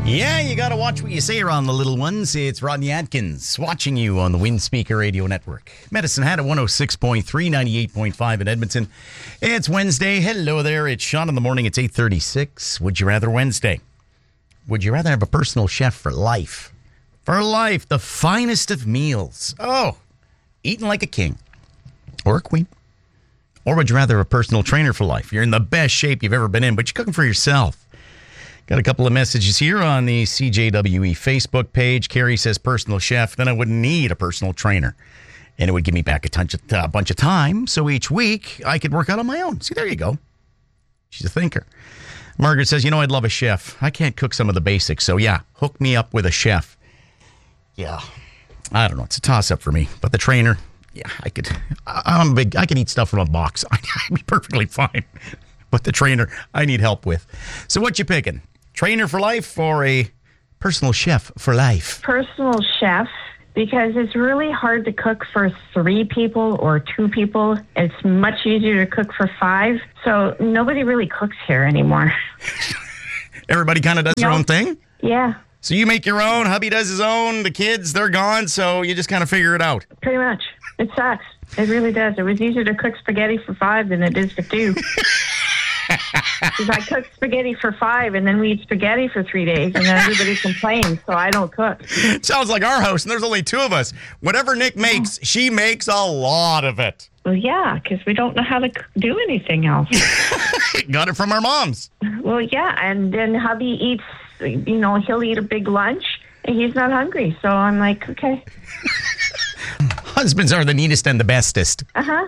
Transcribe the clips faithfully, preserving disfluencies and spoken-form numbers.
Yeah, you got to watch what you say around the little ones. It's Rodney Atkins watching you on the Windspeaker Radio Network. Medicine Hat at one oh six point three, ninety-eight point five in Edmonton. It's Wednesday. Hello there. It's Sean in the morning. It's eight thirty-six. Would you rather Wednesday? Would you rather have a personal chef for life? For life, the finest of meals. Oh, eating like a king or a queen. Or would you rather have a personal trainer for life? You're in the best shape you've ever been in, but you're cooking for yourself. Got a couple of messages here on the C J W E Facebook page. Carrie says personal chef, then I wouldn't need a personal trainer. And it would give me back a, bunch of, a bunch of time, so each week I could work out on my own. See, there you go. She's a thinker. Margaret says, you know, I'd love a chef. I can't cook some of the basics, so yeah, hook me up with a chef. Yeah, I don't know. It's a toss-up for me. But the trainer, yeah, I could, I'm big, I could eat stuff from a box. I'd be perfectly fine. But the trainer, I need help with. So what you picking? Trainer for life or a personal chef for life? Personal chef, because it's really hard to cook for three people or two people. It's much easier to cook for five. So nobody really cooks here anymore. Everybody kind of does no. their own thing? Yeah. So you make your own, hubby does his own, the kids, they're gone, so you just kind of figure it out. Pretty much. It sucks. It really does. It was easier to cook spaghetti for five than it is for two. Because I cook spaghetti for five, and then we eat spaghetti for three days, and then everybody complains, so I don't cook. Sounds like our house, and there's only two of us. Whatever Nick makes, oh. she makes a lot of it. Well, yeah, because we don't know how to do anything else. Got it from our moms. Well, yeah, and then hubby eats, you know, he'll eat a big lunch, and he's not hungry, so I'm like, okay. Husbands are the neatest and the bestest. Uh-huh.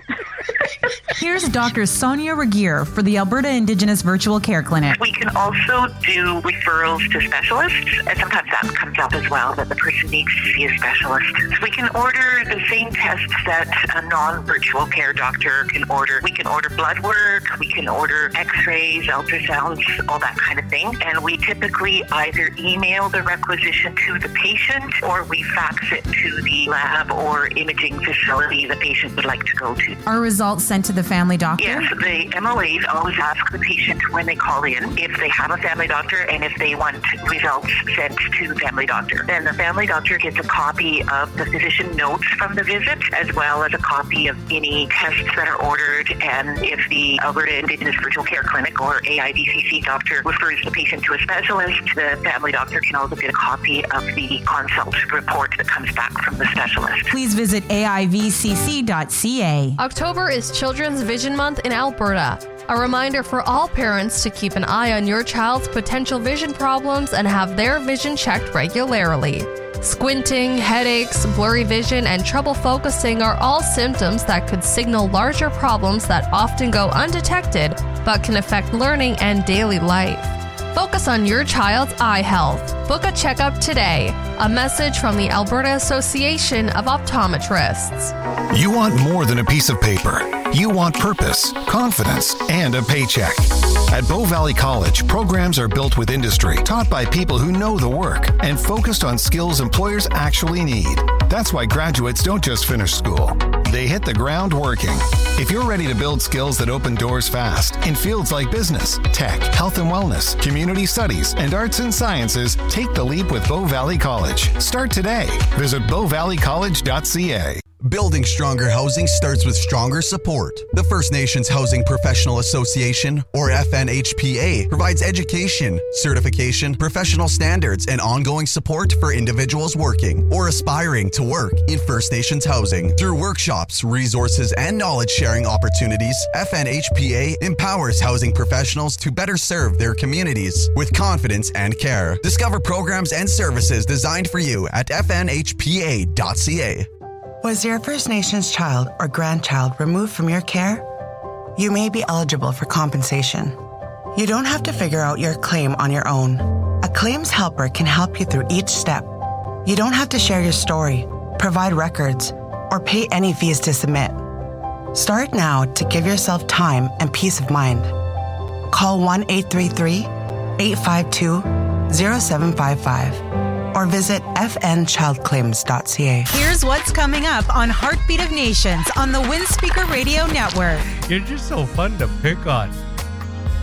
Here's Doctor Sonia Regier for the Alberta Indigenous Virtual Care Clinic. We can also do referrals to specialists, and sometimes that comes up as well, that the person needs to see a specialist. So we can order the same tests that a non-virtual care doctor can order. We can order blood work, we can order x-rays, ultrasounds, all that kind of thing. And we typically either email the requisition to the patient or we fax it to the lab or imaging facility the patient would like to go to. Are results sent to the family doctor? Yes, the M O As always ask the patient when they call in if they have a family doctor and if they want results sent to the family doctor. Then the family doctor gets a copy of the physician notes from the visit as well as a copy of any tests that are ordered, and if the Alberta Indigenous Virtual Care Clinic or A I V C C doctor refers the patient to a specialist, the family doctor can also get a copy of the consult report that comes back from the specialist. Please visit A I V C C dot C A. October is Children's Vision Month in Alberta. A reminder for all parents to keep an eye on your child's potential vision problems and have their vision checked regularly. Squinting, headaches, blurry vision, and trouble focusing are all symptoms that could signal larger problems that often go undetected but can affect learning and daily life. Focus on your child's eye health. Book a checkup today. A message from the Alberta Association of Optometrists. You want more than a piece of paper. You want purpose, confidence, and a paycheck. At Bow Valley College, programs are built with industry, taught by people who know the work, and focused on skills employers actually need. That's why graduates don't just finish school. They hit the ground working. If you're ready to build skills that open doors fast in fields like business, tech, health and wellness, community studies, and arts and sciences, take the leap with Bow Valley College. Start today. Visit bow valley college dot c a. Building stronger housing starts with stronger support. The First Nations Housing Professional Association, or F N H P A, provides education, certification, professional standards, and ongoing support for individuals working or aspiring to work in First Nations housing. Through workshops, resources, and knowledge-sharing opportunities, F N H P A empowers housing professionals to better serve their communities with confidence and care. Discover programs and services designed for you at f n h p a dot c a. Was your First Nations child or grandchild removed from your care? You may be eligible for compensation. You don't have to figure out your claim on your own. A claims helper can help you through each step. You don't have to share your story, provide records, or pay any fees to submit. Start now to give yourself time and peace of mind. Call one eight three three, eight five two, zero seven five five. or visit f n child claims dot c a. Here's what's coming up on Heartbeat of Nations on the Windspeaker Radio Network. You're just so fun to pick on.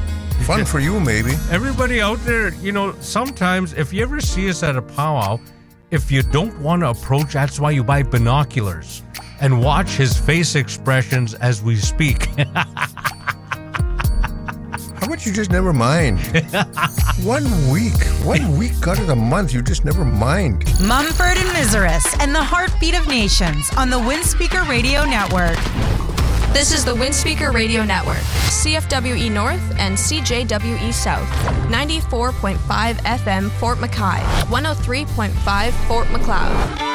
Fun for you, maybe. Everybody out there, you know, sometimes if you ever see us at a powwow, if you don't want to approach, that's why you buy binoculars and watch his face expressions as we speak. How about you just never mind? One week, one week out of the month, you just never mind. Mumford and Miseris and the Heartbeat of Nations on the Windspeaker Radio Network. This is the Windspeaker Radio Network, C F W E North and C J W E South, ninety-four point five F M Fort Mackay, one oh three point five Fort Macleod.